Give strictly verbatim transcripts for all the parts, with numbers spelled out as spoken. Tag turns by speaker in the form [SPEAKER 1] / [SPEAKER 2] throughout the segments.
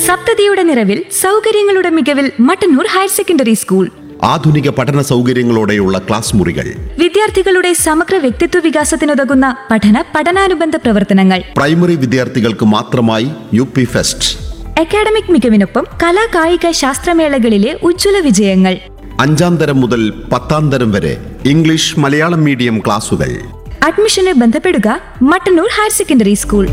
[SPEAKER 1] സപ്തതിയുടെ നിറവിൽ സൗകര്യങ്ങളുടെ മികവിൽ Mattannur higher secondary school.
[SPEAKER 2] ആധുനിക പഠന സൗകര്യങ്ങളോടെയുള്ള ക്ലാസ് മുറികൾ,
[SPEAKER 1] വിദ്യാർത്ഥികളുടെ സമഗ്ര വ്യക്തിത്വ വികാസത്തിനുതകുന്ന പഠന പഠനാനുബന്ധ പ്രവർത്തനങ്ങൾ,
[SPEAKER 2] പ്രൈമറി വിദ്യാർത്ഥികൾക്ക് മാത്രമായി യു പി ഫെസ്റ്റ്,
[SPEAKER 1] അക്കാഡമിക് മികവിനൊപ്പം കലാ കായിക ശാസ്ത്രമേളകളിലെ ഉജ്ജ്വല വിജയങ്ങൾ.
[SPEAKER 2] അഞ്ചാം തരം മുതൽ പത്താം തരം വരെ ഇംഗ്ലീഷ് മലയാളം മീഡിയം ക്ലാസുകൾ.
[SPEAKER 1] അഡ്മിഷന് ബന്ധപ്പെടുക മട്ടന്നൂർ ഹയർ സെക്കൻഡറി സ്കൂൾ.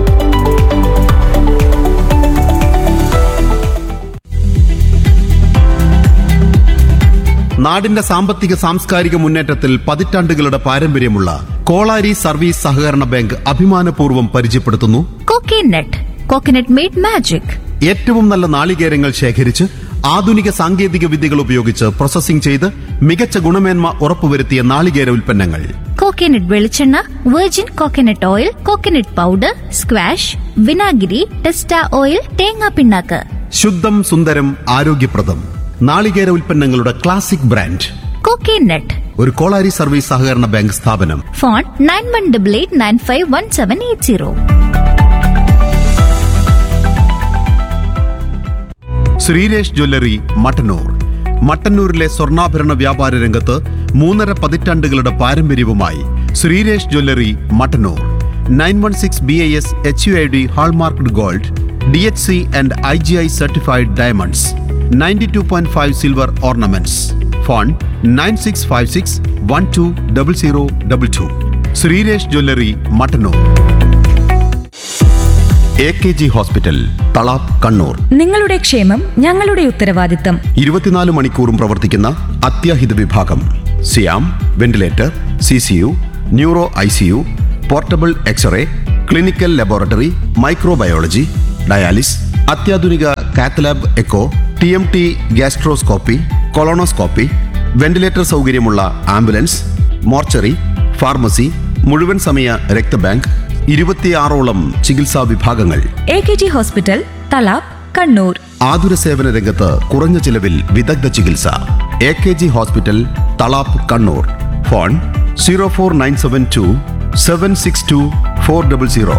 [SPEAKER 2] നാടിന്റെ സാമ്പത്തിക സാംസ്കാരിക മുന്നേറ്റത്തിൽ പതിറ്റാണ്ടുകളുടെ പാരമ്പര്യമുള്ള കോളാരി സർവീസ് സഹകരണ ബാങ്ക് അഭിമാനപൂർവ്വം പരിചയപ്പെടുത്തുന്നു
[SPEAKER 3] കോക്കനട്ട്. Coconut made magic.
[SPEAKER 2] ഏറ്റവും നല്ല നാളികേരങ്ങൾ ശേഖരിച്ച് ആധുനിക സാങ്കേതിക വിദ്യകൾ ഉപയോഗിച്ച് പ്രോസസ്സിംഗ് ചെയ്ത് മികച്ച ഗുണമേന്മ ഉറപ്പുവരുത്തിയ നാളികേര ഉൽപ്പന്നങ്ങൾ.
[SPEAKER 3] കോക്കനട്ട് വെളിച്ചെണ്ണ, virgin coconut oil, coconut powder, squash, വിനാഗിരി, ടെസ്റ്റ ഓയിൽ, തേങ്ങാ പിണ്ണാക്ക്.
[SPEAKER 2] ശുദ്ധം സുന്ദരം ആരോഗ്യപ്രദം നാളികേര ഉൽപ്പന്നങ്ങളുടെ ക്ലാസിക് ബ്രാൻഡ്
[SPEAKER 3] കോക്കനട്ട്.
[SPEAKER 2] ഒരു കോളാരി സർവീസ് സഹകരണ ബാങ്ക് സ്ഥാപനം.
[SPEAKER 3] Phone nine one double eight nine five one seven eight zero.
[SPEAKER 2] Sreeresh jewellery Mattannur. മട്ടന്നൂരിലെ സ്വർണ്ണാഭരണ വ്യാപാര രംഗത്ത് മൂന്നര പതിറ്റാണ്ടുകളുടെ പാരമ്പര്യവുമായി Sreeresh jewellery Mattannur. Nine one six B I S H U I D hallmarked gold, D H C and I G I certified diamonds, ninety two point five silver ornaments. Phone nine six five six one two double zero double two. Sreeresh jewellery Mattannur. A K G hospital, Thalap, Kannur.
[SPEAKER 1] നിങ്ങളുടെ ക്ഷേമം ഞങ്ങളുടെ ഉത്തരവാദിത്തം.
[SPEAKER 2] ഇരുപത്തിനാല് മണിക്കൂറും പ്രവർത്തിക്കുന്ന അത്യാഹിത വിഭാഗം. സിയാം, ventilator, C C U, neuro I C U, portable x-ray, clinical laboratory, microbiology, dialysis, അത്യാധുനിക cath lab echo, T M T, gastroscopy, colonoscopy, ventilator സൗകര്യമുള്ള ആംബുലൻസ്, മോർച്ചറി, ഫാർമസി, മുഴുവൻ സമയ രക്തബാങ്ക്, ഇരുപത്തിയാറോളം ചികിത്സാ വിഭാഗങ്ങൾ.
[SPEAKER 1] A K G hospital, Thalap, Kannur.
[SPEAKER 2] ആതുര സേവന രംഗത്ത് കുറഞ്ഞ ചിലവിൽ വിദഗ്ധ ചികിത്സ. A K G hospital, Thalap, Kannur. Phone zero four nine seven to seven six to four double zero.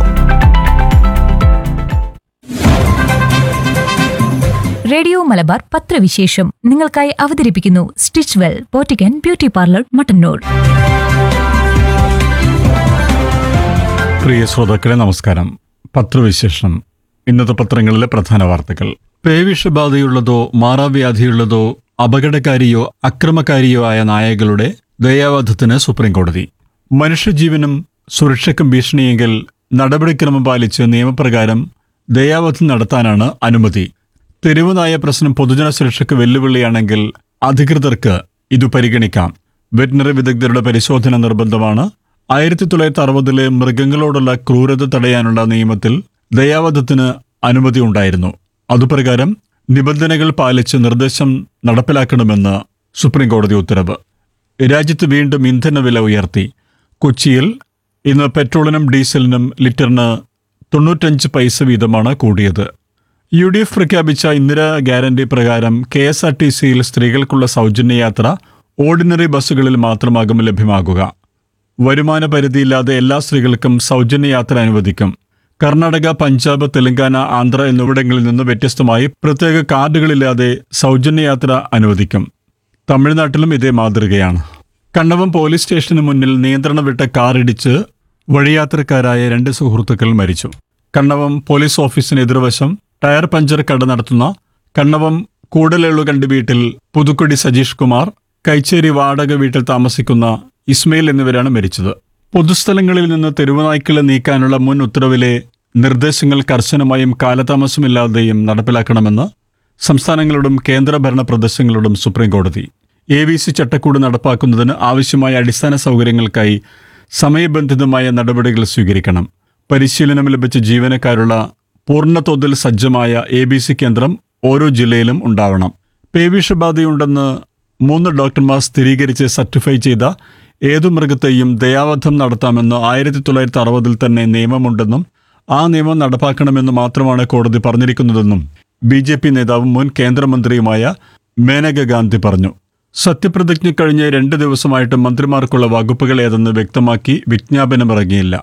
[SPEAKER 1] Radio Malabar പത്രവിശേഷം നിങ്ങൾക്കായി അവതരിപ്പിക്കുന്നു stitch well പോറ്റിക്കൻ beauty parlour, Mattannur.
[SPEAKER 4] പ്രിയ ശ്രോതാക്കളെ നമസ്കാരം. പത്രവിശേഷം. ഇന്നത്തെ പത്രങ്ങളിലെ പ്രധാന വാർത്തകൾ. പേവിഷബാധയുള്ളതോ മാറാവ്യാധിയുള്ളതോ അപകടകാരിയോ അക്രമകാരിയോ ആയ നായകളുടെ ദയാവധത്തിന് സുപ്രീംകോടതി. മനുഷ്യജീവനും സുരക്ഷയ്ക്കും ഭീഷണിയെങ്കിൽ നടപടിക്രമം പാലിച്ച് നിയമപ്രകാരം ദയാവധം നടത്താനാണ് അനുമതി. തെരുവുനായ പ്രശ്നം പൊതുജന സുരക്ഷയ്ക്ക് വെല്ലുവിളിയാണെങ്കിൽ അധികൃതർക്ക് ഇത് പരിഗണിക്കാം. വെറ്റിനറി വിദഗ്ധരുടെ പരിശോധന നിർബന്ധമാണ്. ആയിരത്തി തൊള്ളായിരത്തി അറുപതിലെ മൃഗങ്ങളോടുള്ള ക്രൂരത തടയാനുള്ള നിയമത്തിൽ ദയാവധത്തിന് അനുമതി ഉണ്ടായിരുന്നു. അതുപ്രകാരം നിബന്ധനകൾ പാലിച്ച് നിർദ്ദേശം നടപ്പിലാക്കണമെന്ന് സുപ്രീംകോടതി ഉത്തരവ്. രാജ്യത്ത് വീണ്ടും ഇന്ധനവില ഉയർത്തി. കൊച്ചിയിൽ ഇന്ന് പെട്രോളിനും ഡീസലിനും ലിറ്ററിന് തൊണ്ണൂറ്റഞ്ച് പൈസ വീതമാണ് കൂടിയത്. യു ഡി എഫ് പ്രഖ്യാപിച്ച ഇന്ദിരാ ഗ്യാരണ്ടി പ്രകാരം കെ എസ് ആർ ടി സിയിൽ സ്ത്രീകൾക്കുള്ള സൗജന്യ യാത്ര ഓർഡിനറി ബസ്സുകളിൽ മാത്രമാകും ലഭ്യമാകുക. വരുമാന പരിധിയില്ലാതെ എല്ലാ സ്ത്രീകൾക്കും സൗജന്യ യാത്ര അനുവദിക്കും. കർണാടക, പഞ്ചാബ്, തെലങ്കാന, ആന്ധ്ര എന്നിവിടങ്ങളിൽ നിന്ന് വ്യത്യസ്തമായി പ്രത്യേക കാർഡുകളില്ലാതെ സൗജന്യ യാത്ര അനുവദിക്കും. തമിഴ്നാട്ടിലും ഇതേ മാതൃകയാണ്. കണ്ണവം പോലീസ് സ്റ്റേഷന് മുന്നിൽ നിയന്ത്രണം വിട്ട കാറിടിച്ച് വഴിയാത്രക്കാരായ രണ്ട് സുഹൃത്തുക്കൾ മരിച്ചു. കണ്ണവം പോലീസ് ഓഫീസിന് എതിർവശം ടയർ പഞ്ചർ കട നടത്തുന്ന കണ്ണവം കൂടലെള്ളുകണ്ടി വീട്ടിൽ പുതുക്കൊടി സജീഷ് കുമാർ, കൈച്ചേരി വാടക വീട്ടിൽ താമസിക്കുന്ന ഇസ്മയിൽ എന്നിവരാണ് മരിച്ചത്. പൊതുസ്ഥലങ്ങളിൽ നിന്ന് തെരുവുനായ്ക്കളെ നീക്കാനുള്ള മുൻ ഉത്തരവിലെ നിർദ്ദേശങ്ങൾ കർശനമായും കാലതാമസമില്ലാതെയും നടപ്പിലാക്കണമെന്ന് സംസ്ഥാനങ്ങളോടും കേന്ദ്രഭരണ പ്രദേശങ്ങളോടും സുപ്രീംകോടതി. എ വി സി ചട്ടക്കൂട് നടപ്പാക്കുന്നതിന് ആവശ്യമായ അടിസ്ഥാന സൗകര്യങ്ങൾക്കായി സമയബന്ധിതമായ നടപടികൾ സ്വീകരിക്കണം. പരിശീലനം ലഭിച്ച ജീവനക്കാരുള്ള പൂർണ്ണതോതിൽ സജ്ജമായ എ ബി സി കേന്ദ്രം ഓരോ ജില്ലയിലും ഉണ്ടാവണം. പേവിഷബാധയുണ്ടെന്ന് മൂന്ന് ഡോക്ടർമാർ സ്ഥിരീകരിച്ച് സർട്ടിഫൈ ചെയ്ത ഏതു മൃഗത്തെയും ദയാവധം നടത്താമെന്ന് ആയിരത്തി തൊള്ളായിരത്തി അറുപതിൽ തന്നെ നിയമമുണ്ടെന്നും ആ നിയമം നടപ്പാക്കണമെന്ന് മാത്രമാണ് കോടതി പറഞ്ഞിരിക്കുന്നതെന്നും ബി ജെ പി നേതാവും മുൻ കേന്ദ്രമന്ത്രിയുമായ മേനക ഗാന്ധി പറഞ്ഞു. സത്യപ്രതിജ്ഞ കഴിഞ്ഞ് രണ്ട് ദിവസമായിട്ട് മന്ത്രിമാർക്കുള്ള വകുപ്പുകൾ ഏതെന്ന് വ്യക്തമാക്കി വിജ്ഞാപനമിറങ്ങിയില്ല.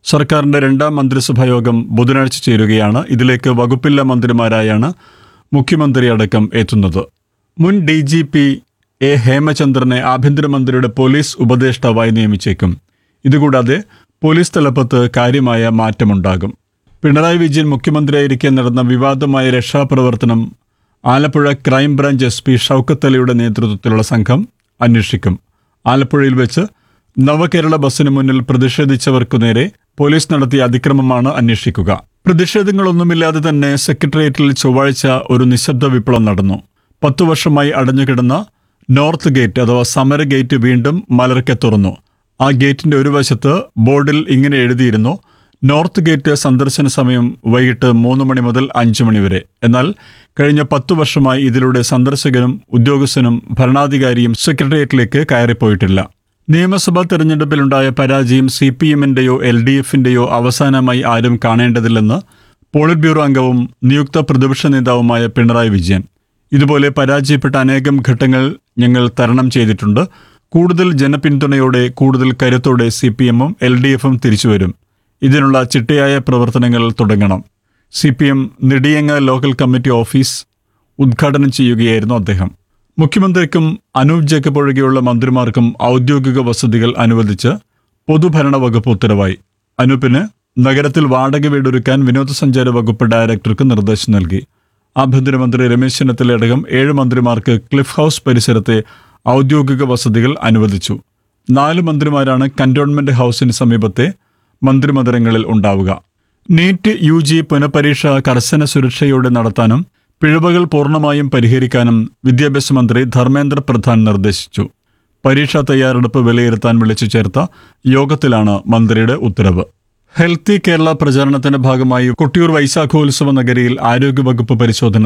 [SPEAKER 4] സർക്കാരിന്റെ രണ്ടാം മന്ത്രിസഭാ യോഗം ബുധനാഴ്ച ചേരുകയാണ്. ഇതിലേക്ക് വകുപ്പില്ല മന്ത്രിമാരായാണ് മുഖ്യമന്ത്രി അടക്കം എത്തുന്നത്. മുൻ D G P A ഹേമചന്ദ്രനെ ആഭ്യന്തരമന്ത്രിയുടെ police ഉപദേഷ്ടാവായി നിയമിച്ചേക്കും. ഇതുകൂടാതെ പോലീസ് തലപ്പത്ത് കാര്യമായ മാറ്റമുണ്ടാകും. പിണറായി വിജയൻ മുഖ്യമന്ത്രിയായിരിക്കെ നടന്ന വിവാദമായ രക്ഷാപ്രവർത്തനം Alappuzha crime branch S P Shoukath അലിയുടെ നേതൃത്വത്തിലുള്ള സംഘം അന്വേഷിക്കും. ആലപ്പുഴയിൽ വെച്ച് നവകേരള ബസ്സിന് മുന്നിൽ പ്രതിഷേധിച്ചവർക്കു നേരെ പോലീസ് നടത്തിയ അതിക്രമമാണ് അന്വേഷിക്കുക. പ്രതിഷേധങ്ങളൊന്നുമില്ലാതെ തന്നെ സെക്രട്ടേറിയറ്റിൽ ചൊവ്വാഴ്ച ഒരു നിശബ്ദ വിപ്ലവം നടന്നു. പത്തു വർഷമായി അടഞ്ഞുകിടന്ന നോർത്ത് ഗേറ്റ് അഥവാ സമര ഗേറ്റ് വീണ്ടും മലർക്കെ തുറന്നു. ആ ഗേറ്റിന്റെ ഒരു വശത്ത് ബോർഡിൽ ഇങ്ങനെ എഴുതിയിരുന്നു: നോർത്ത് ഗേറ്റ് സന്ദർശന സമയം വൈകിട്ട് മൂന്ന് മണി മുതൽ അഞ്ചു മണി വരെ. എന്നാൽ കഴിഞ്ഞ പത്തു വർഷമായി ഇതിലൂടെ സന്ദർശകനും ഉദ്യോഗസ്ഥനും ഭരണാധികാരിയും സെക്രട്ടേറിയറ്റിലേക്ക് കയറിപ്പോയിട്ടില്ല. നിയമസഭാ തെരഞ്ഞെടുപ്പിലുണ്ടായ പരാജയം സി പി എമ്മിന്റെയോ എൽ ഡി എഫിന്റെയോ അവസാനമായി ആരും കാണേണ്ടതില്ലെന്ന് പോളിറ്റ് ബ്യൂറോ അംഗവും നിയുക്ത പ്രതിപക്ഷ നേതാവുമായ പിണറായി വിജയൻ. ഇതുപോലെ പരാജയപ്പെട്ട അനേകം ഘട്ടങ്ങൾ ഞങ്ങൾ തരണം ചെയ്തിട്ടുണ്ട്. കൂടുതൽ ജനപിന്തുണയോടെ കൂടുതൽ കരുത്തോടെ സി പി എമ്മും എൽ ഡി എഫും തിരിച്ചുവരും. ഇതിനുള്ള ചിട്ടയായ പ്രവർത്തനങ്ങൾ തുടങ്ങണം. C P M Nediyanga local committee office ഉദ്ഘാടനം ചെയ്യുകയായിരുന്നു അദ്ദേഹം. മുഖ്യമന്ത്രിക്കും അനൂപ് ജേക്കബ് ഒഴികെയുള്ള മന്ത്രിമാർക്കും ഔദ്യോഗിക വസതികൾ അനുവദിച്ച് പൊതുഭരണ വകുപ്പ് ഉത്തരവായി. അനൂപിന് നഗരത്തിൽ വാടക വീടൊരുക്കാൻ വിനോദസഞ്ചാര വകുപ്പ് ഡയറക്ടർക്ക് നിർദ്ദേശം നൽകി. ആഭ്യന്തരമന്ത്രി രമേശ് ചെന്നിത്തലയടക്കം ഏഴ് മന്ത്രിമാർക്ക് ക്ലിഫ് ഹൗസ് പരിസരത്തെ ഔദ്യോഗിക വസതികൾ അനുവദിച്ചു. നാല് മന്ത്രിമാരാണ് കന്റോൺമെന്റ് ഹൗസിന് സമീപത്തെ മന്ത്രിമന്ദിരങ്ങളിൽ ഉണ്ടാവുക. നീറ്റ് യു ജി പുനഃപരീക്ഷ കർശന സുരക്ഷയോടെ നടത്താനും പിഴവുകൾ പൂർണ്ണമായും പരിഹരിക്കാനും വിദ്യാഭ്യാസ മന്ത്രി ധർമ്മേന്ദ്ര പ്രധാൻ നിർദ്ദേശിച്ചു. പരീക്ഷാ തയ്യാറെടുപ്പ് വിലയിരുത്താൻ വിളിച്ചു ചേർത്ത യോഗത്തിലാണ് മന്ത്രിയുടെ ഉത്തരവ്. ഹെൽത്തി കേരള പ്രചാരണത്തിന്റെ ഭാഗമായി കൊട്ടിയൂർ വൈശാഖോത്സവ നഗരിയിൽ ആരോഗ്യവകുപ്പ് പരിശോധന